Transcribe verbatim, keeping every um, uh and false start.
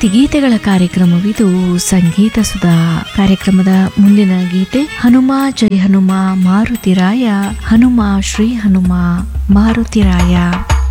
ಭಕ್ತಿಗೀತೆಗಳ ಕಾರ್ಯಕ್ರಮವಿದು ಸಂಗೀತ ಸುಧಾ. ಕಾರ್ಯಕ್ರಮದ ಮುಂದಿನ ಗೀತೆ ಹನುಮ ಜೈ ಹನುಮ ಮಾರುತಿರಾಯ ಹನುಮ ಶ್ರೀ ಹನುಮ ಮಾರುತಿರಾಯ.